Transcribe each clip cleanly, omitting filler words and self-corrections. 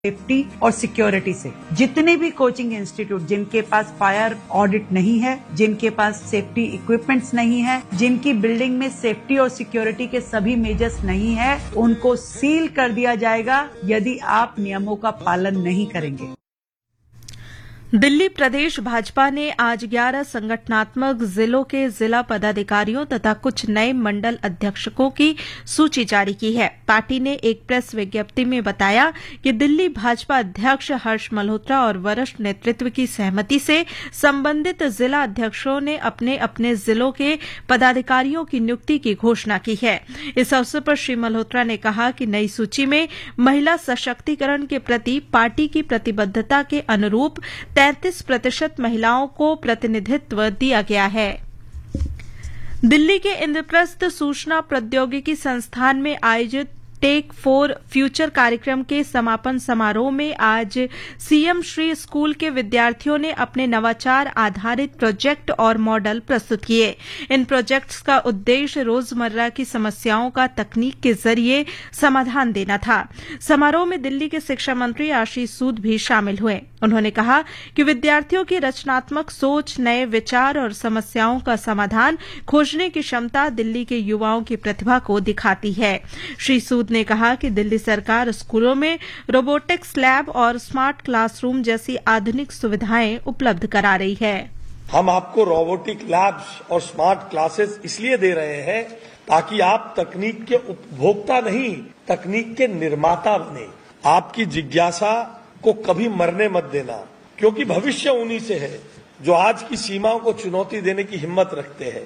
Safety और security से। जितने भी कोचिंग इंस्टीट्यूट जिनके पास फायर ऑडिट नहीं है, जिनके पास सेफ्टी इक्विपमेंट्स नहीं है, जिनकी बिल्डिंग में सेफ्टी और सिक्योरिटी के सभी मेजर्स नहीं है, उनको सील कर दिया जाएगा यदि आप नियमों का पालन नहीं करेंगे। दिल्ली प्रदेश भाजपा ने आज 11 संगठनात्मक जिलों के जिला पदाधिकारियों तथा कुछ नए मंडल अध्यक्षकों की सूची जारी की है। पार्टी ने एक प्रेस विज्ञप्ति में बताया कि दिल्ली भाजपा अध्यक्ष हर्ष मल्होत्रा और वरिष्ठ नेतृत्व की सहमति से संबंधित जिला अध्यक्षों ने अपने अपने जिलों के पदाधिकारियों की नियुक्ति की घोषणा की है। इस अवसर पर श्री मल्होत्रा ने कहा कि नई सूची में महिला सशक्तिकरण के प्रति पार्टी की प्रतिबद्धता के अनुरूप 33% महिलाओं को प्रतिनिधित्व दिया गया है। दिल्ली के इंद्रप्रस्थ सूचना प्रौद्योगिकी संस्थान में आयोजित टेक फॉर फ्यूचर कार्यक्रम के समापन समारोह में आज सीएम श्री स्कूल के विद्यार्थियों ने अपने नवाचार आधारित प्रोजेक्ट और मॉडल प्रस्तुत किए। इन प्रोजेक्ट्स का उद्देश्य रोजमर्रा की समस्याओं का तकनीक के जरिए समाधान देना था। समारोह में दिल्ली के शिक्षा मंत्री आशीष सूद भी शामिल हुए। उन्होंने कहा कि विद्यार्थियों की रचनात्मक सोच, नए विचार और समस्याओं का समाधान खोजने की क्षमता दिल्ली के युवाओं की प्रतिभा को दिखाती है। श्री सूद ने कहा कि दिल्ली सरकार स्कूलों में रोबोटिक्स लैब और स्मार्ट क्लासरूम जैसी आधुनिक सुविधाएं उपलब्ध करा रही है। हम आपको रोबोटिक लैब्स और स्मार्ट क्लासेस इसलिए दे रहे हैं ताकि आप तकनीक के उपभोक्ता नहीं, तकनीक के निर्माता बने। आपकी जिज्ञासा को कभी मरने मत देना, क्योंकि भविष्य उन्हीं से है जो आज की सीमाओं को चुनौती देने की हिम्मत रखते हैं।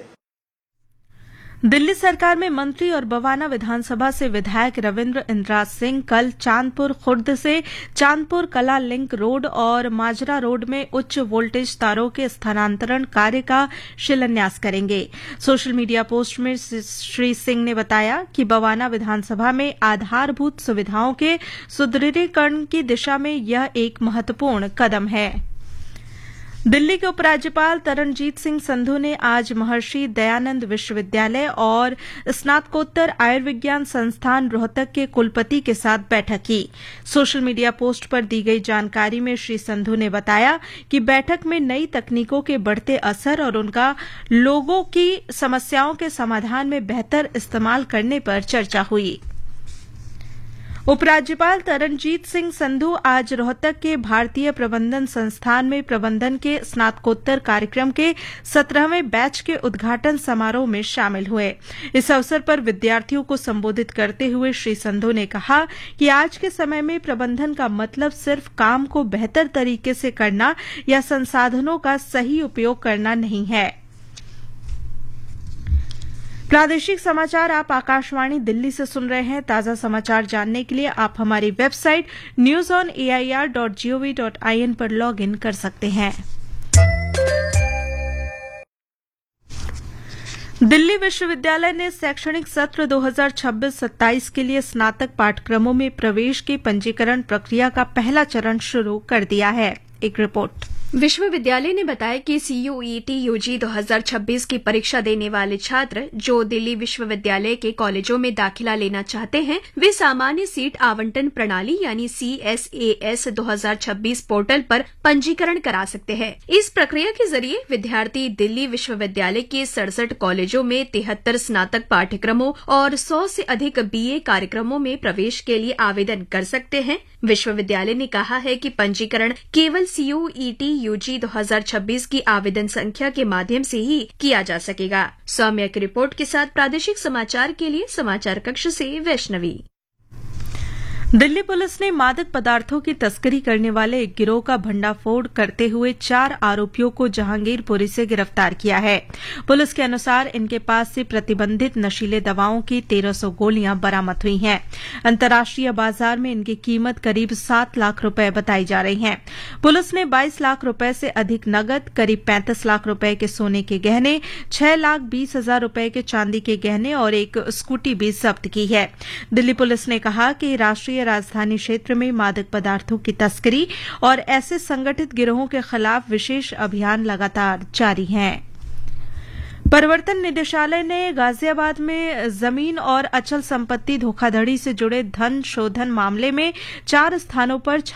दिल्ली सरकार में मंत्री और बवाना विधानसभा से विधायक रविन्द्र इंद्राज सिंह कल चांदपुर खुर्द से चांदपुर कला लिंक रोड और माजरा रोड में उच्च वोल्टेज तारों के स्थानांतरण कार्य का शिलान्यास करेंगे। सोशल मीडिया पोस्ट में श्री सिंह ने बताया कि बवाना विधानसभा में आधारभूत सुविधाओं के सुदृढ़ीकरण की दिशा में यह एक महत्वपूर्ण कदम है। दिल्ली के उपराज्यपाल तरनजीत सिंह संधू ने आज महर्षि दयानंद विश्वविद्यालय और स्नातकोत्तर आयुर्विज्ञान संस्थान रोहतक के कुलपति के साथ बैठक की। सोशल मीडिया पोस्ट पर दी गई जानकारी में श्री संधू ने बताया कि बैठक में नई तकनीकों के बढ़ते असर और उनका लोगों की समस्याओं के समाधान में बेहतर इस्तेमाल करने पर चर्चा हुई। उपराज्यपाल तरनजीत सिंह संधू आज रोहतक के भारतीय प्रबंधन संस्थान में प्रबंधन के स्नातकोत्तर कार्यक्रम के 17वें बैच के उद्घाटन समारोह में शामिल हुए। इस अवसर पर विद्यार्थियों को संबोधित करते हुए श्री संधू ने कहा कि आज के समय में प्रबंधन का मतलब सिर्फ काम को बेहतर तरीके से करना या संसाधनों का सही उपयोग करना नहीं है। प्रादेशिक समाचार आप आकाशवाणी दिल्ली से सुन रहे हैं। ताजा समाचार जानने के लिए आप हमारी वेबसाइट newsonair.gov.in पर लॉग इन कर सकते हैं। दिल्ली विश्वविद्यालय ने शैक्षणिक सत्र 2026-27 के लिए स्नातक पाठ्यक्रमों में प्रवेश की पंजीकरण प्रक्रिया का पहला चरण शुरू कर दिया है। एक रिपोर्ट। विश्वविद्यालय ने बताया कि CUET UG 2026 की परीक्षा देने वाले छात्र जो दिल्ली विश्वविद्यालय के कॉलेजों में दाखिला लेना चाहते हैं, वे सामान्य सीट आवंटन प्रणाली यानी CSAS 2026 पोर्टल पर पंजीकरण करा सकते हैं। इस प्रक्रिया के जरिए विद्यार्थी दिल्ली विश्वविद्यालय के 67 कॉलेजों में 73 स्नातक पाठ्यक्रमों और 100 से अधिक BA कार्यक्रमों में प्रवेश के लिए आवेदन कर सकते हैं। विश्वविद्यालय ने कहा है कि पंजीकरण केवल CUET UG 2026 की आवेदन संख्या के माध्यम से ही किया जा सकेगा। सौम्या की रिपोर्ट के साथ प्रादेशिक समाचार के लिए समाचार कक्ष से वैष्णवी। दिल्ली पुलिस ने मादक पदार्थों की तस्करी करने वाले एक गिरोह का भंडाफोड़ करते हुए 4 आरोपियों को जहांगीरपुरी से गिरफ्तार किया है। पुलिस के अनुसार इनके पास से प्रतिबंधित नशीले दवाओं की 1300 गोलियां बरामद हुई हैं। अंतर्राष्ट्रीय बाजार में इनकी कीमत करीब 7 लाख रुपए बताई जा रही है। पुलिस ने 22 लाख रुपए से अधिक नकद, करीब 35 लाख रुपए के सोने के गहने, 6,20,000 रुपए के चांदी के गहने और एक स्कूटी भी जब्त की है। दिल्ली पुलिस ने कहा कि राष्ट्रीय राजधानी क्षेत्र में मादक पदार्थों की तस्करी और ऐसे संगठित गिरोहों के खिलाफ विशेष अभियान लगातार जारी हैं। प्रवर्तन निदेशालय ने गाजियाबाद में जमीन और अचल संपत्ति धोखाधड़ी से जुड़े धन शोधन मामले में 4 स्थानों पर